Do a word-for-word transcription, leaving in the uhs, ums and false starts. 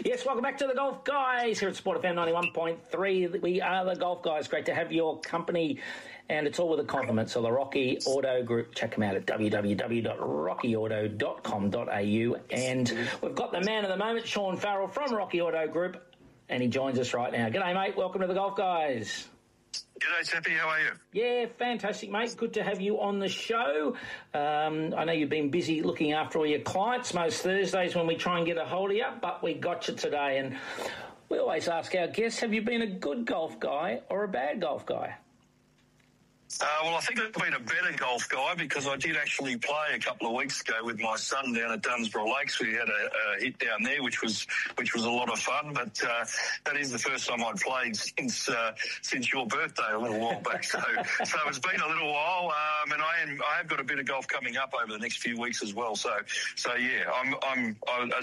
Yes, welcome back to the Golf Guys here at Sport F M ninety-one point three. We are the Golf Guys. Great to have your company, and it's all with the compliments of the Rocky Auto Group. Check them out at w w w dot rocky auto dot com dot a u. And we've got the man of the moment, Sean Farrell from Rocky Auto Group, and he joins us right now. G'day, mate. Welcome to the Golf Guys. G'day, Tappy. How are you? Yeah, fantastic, mate. Good to have you on the show. Um, I know you've been busy looking after all your clients most Thursdays when we try and get a hold of you, but we got you today. And we always ask our guests, have you been a good golf guy or a bad golf guy? Uh, well, I think I've been a better golf guy because I did actually play a couple of weeks ago with my son down at Dunsborough Lakes. We had a, a hit down there, which was which was a lot of fun. But uh, that is the first time I'd played since uh, since your birthday a little while back. So so it's been a little while, um, and I am I have got a bit of golf coming up over the next few weeks as well. So so yeah, I'm I'm I,